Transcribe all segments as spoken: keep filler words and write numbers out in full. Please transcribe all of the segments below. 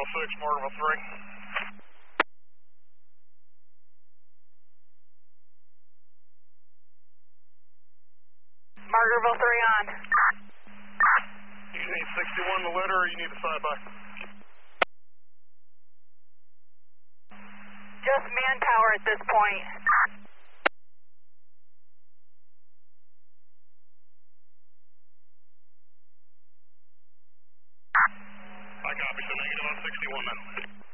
Margaretaville six, Margaretaville three. Margaretaville three on. You need sixty-one the litter or you need a side-by? Just manpower at this point. I copy, so negative on sixty-one then.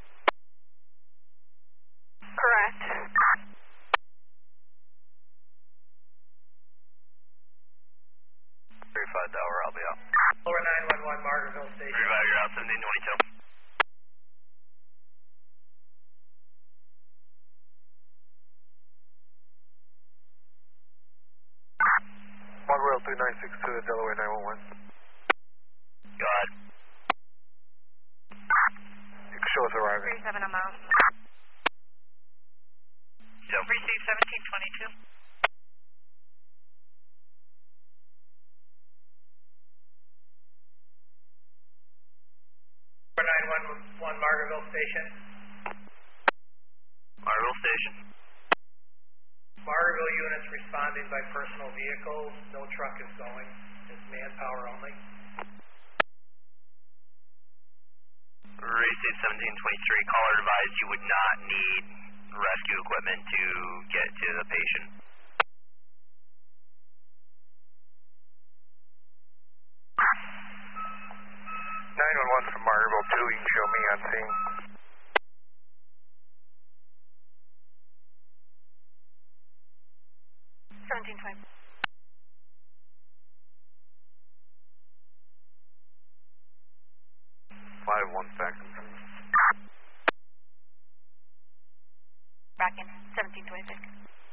Correct. three five Tower, I'll be out. Lower nine one one, Margaretaville Station. three five, you're out, seventeen twenty-two. Margaretaville three nine six two to Delaware nine one one. Go ahead. You can show us arriving. three seven, I'm out. Yep. Receive seventeen twenty-two. nine one one, Margaretaville Station. Margaretaville Station. Margaretaville units responding by personal vehicles. No truck is going. It's manpower only. Receive seventeen twenty-three. Caller advised you would not need rescue equipment to get to the patient. nine one one from Margaretaville two, you can show me on scene. seventeen twenty. five one seconds. Back in, seventeen twenty-six.